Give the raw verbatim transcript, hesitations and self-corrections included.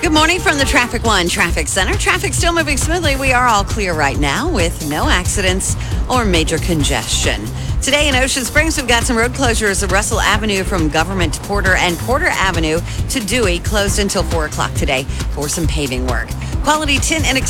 Good morning from the Traffic One Traffic Center. Traffic still moving smoothly. We are all clear right now with no accidents or major congestion. Today in Ocean Springs, we've got some road closures of Russell Avenue from Government to Porter and Porter Avenue to Dewey, closed until four o'clock today for some paving work. Quality Tint and